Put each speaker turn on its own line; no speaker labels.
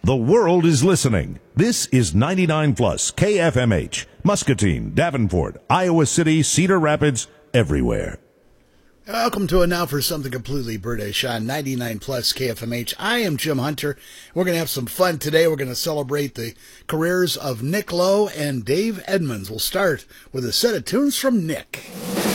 The world is listening. This is 99 Plus KFMH, Muscatine, Davenport, Iowa City, Cedar Rapids, everywhere.
Welcome to a Now for Something Completely British on 99 Plus KFMH. I am Jim Hunter. We're going to have some fun today. We're going to celebrate the careers of Nick Lowe and Dave Edmunds. We'll start with a set of tunes from Nick.